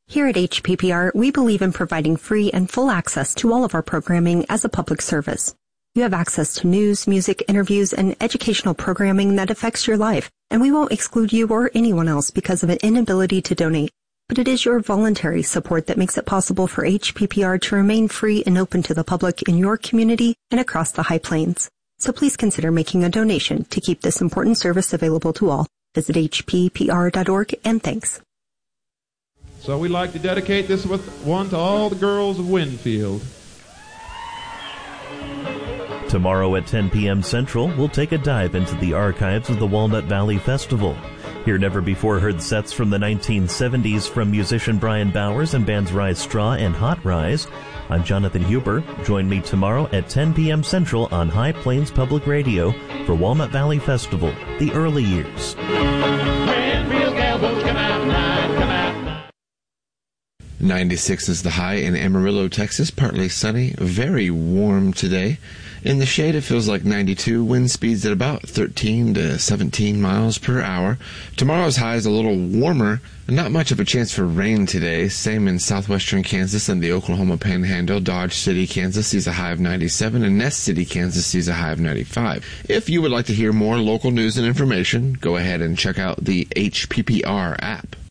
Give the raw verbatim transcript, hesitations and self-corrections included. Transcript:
Here at H P P R, we believe in providing free and full access to all of our programming as a public service. You have access to news, music, interviews, and educational programming that affects your life, and we won't exclude you or anyone else because of an inability to donate. But it is your voluntary support that makes it possible for H P P R to remain free and open to the public in your community and across the High Plains. So please consider making a donation to keep this important service available to all. Visit H P P R dot org, and thanks. So we'd like to dedicate this with one to all the girls of Winfield. Tomorrow at ten p.m. Central, we'll take a dive into the archives of the Walnut Valley Festival. Hear never-before-heard sets from the nineteen seventies from musician Brian Bowers and bands Rise Straw and Hot Rise. I'm Jonathan Huber. Join me tomorrow at ten p.m. Central on High Plains Public Radio for Walnut Valley Festival, the early years. ninety-six is the high in Amarillo, Texas. Partly sunny, very warm today. In the shade, it feels like ninety-two. Wind speeds at about thirteen to seventeen miles per hour. Tomorrow's high is a little warmer. Not much of a chance for rain today. Same in southwestern Kansas and the Oklahoma Panhandle. Dodge City, Kansas sees a high of ninety-seven, and Ness City, Kansas sees a high of ninety-five. If you would like to hear more local news and information, go ahead and check out the H P P R app.